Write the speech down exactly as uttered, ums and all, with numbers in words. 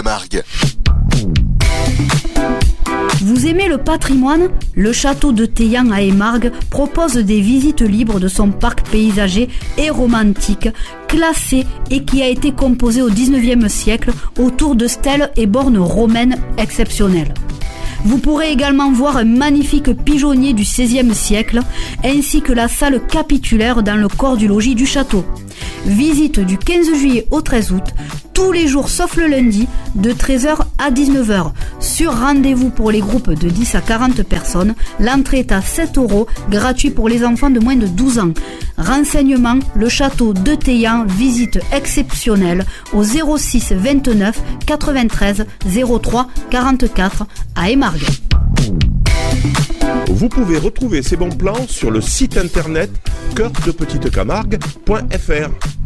Camargue. Vous aimez le patrimoine ? Le château de Théian à Émargues propose des visites libres de son parc paysager et romantique, classé et qui a été composé au dix-neuvième siècle autour de stèles et bornes romaines exceptionnelles. Vous pourrez également voir un magnifique pigeonnier du seizième siècle, ainsi que la salle capitulaire dans le corps du logis du château. Visite du quinze juillet au treize août, tous les jours sauf le lundi, de treize heures à dix-neuf heures. Sur rendez-vous pour les groupes de dix à quarante personnes, l'entrée est à sept euros, gratuit pour les enfants de moins de douze ans. Renseignements, le château de Théian, visite exceptionnelle au zéro six vingt-neuf quatre-vingt-treize zéro trois quarante-quatre à Émargues. Vous pouvez retrouver ces bons plans sur le site internet cœur de petite camargue point f r.